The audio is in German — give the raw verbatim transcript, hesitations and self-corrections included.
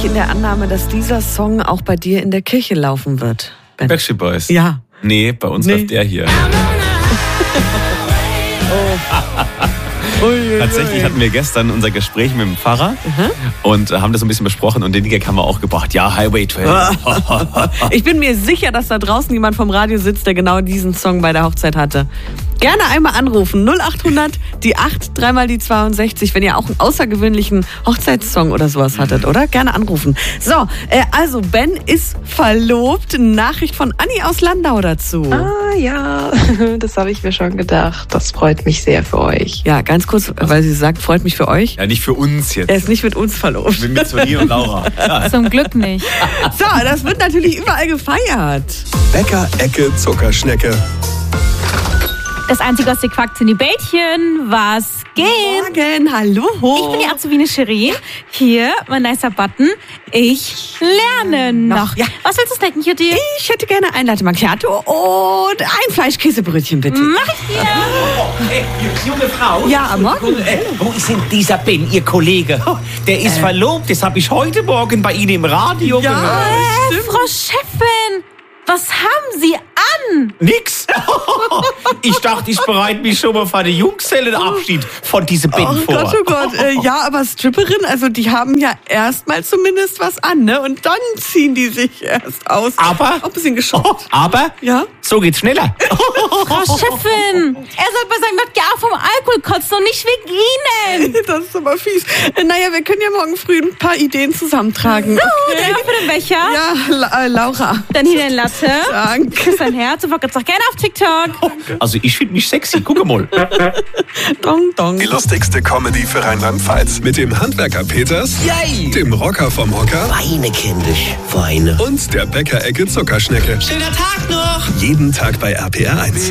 in der Annahme, dass dieser Song auch bei dir in der Kirche laufen wird. Ben. Backstreet Boys? Ja. Nee, bei uns nee. läuft der hier. oh. Ui, Tatsächlich ui. hatten wir gestern unser Gespräch mit dem Pfarrer mhm. und haben das so ein bisschen besprochen und den Gag haben wir auch gebracht. Ja, Highway zwölf. Ich bin mir sicher, dass da draußen jemand vom Radio sitzt, der genau diesen Song bei der Hochzeit hatte. Gerne einmal anrufen. null acht hundert, die acht, dreimal die zweiundsechzig, wenn ihr auch einen außergewöhnlichen Hochzeitssong oder sowas hattet, oder? Gerne anrufen. So, äh, also Ben ist verlobt. Nachricht von Anni aus Landau dazu. Ah ja, das habe ich mir schon gedacht. Das freut mich sehr für euch. Ja, ganz kurz, weil sie sagt, freut mich für euch. Ja, nicht für uns jetzt. Er ist nicht mit uns verlobt. Mit, mit Sonie und Laura. Ja. Zum Glück nicht. So, das wird natürlich überall gefeiert. Bäcker, Ecke, Zuckerschnecke. Das Einzige, was dir quackt, sind die Bällchen. Was geht? Morgen, hallo. Ich bin die Azubine Shirin. Hier, mein nicer Button. Ich lerne noch. Ja. Was willst du snacken, Cutie? Ich hätte gerne ein Latte Macchiato und ein Fleischkäsebrötchen, bitte. Mach ich dir. Oh, hey, junge Frau. Ja, morgen. Äh, wo ist denn dieser Ben, Ihr Kollege? Der ist äh. verlobt, das habe ich heute Morgen bei Ihnen im Radio ja, gehört. Äh, Frau Chefin, was haben Sie an? Nix. Ich dachte, ich bereite mich schon mal für den Junggesellenabschied von diesem Ben oh vor. Gott, oh Gott. Äh, ja, aber Stripperin, also die haben ja erstmal zumindest was an, ne? Und dann ziehen die sich erst aus. Aber? Auch ein bisschen geschockt. Aber? Ja? So geht's schneller. Frau Chefin, er soll bei seinem Wodka vom Alkohol kotzen und nicht wegen Ihnen. Das ist aber fies. Äh, naja, wir können ja morgen früh ein paar Ideen zusammentragen. So, okay? dann für den Becher. Ja, La äh, Laura. Dann hier den Latte. Danke. Küss dein Herz und folgt uns auch gerne auf TikTok. Also ich finde mich sexy, guck mal. Dong, dong. Die lustigste Comedy für Rheinland-Pfalz. Mit dem Handwerker Peters, Yay! dem Rocker vom Hocker Weine, kindisch, Weine. und der Bäcker-Ecke Zuckerschnecke. Schöner Tag noch! Jeden Tag bei R P R eins.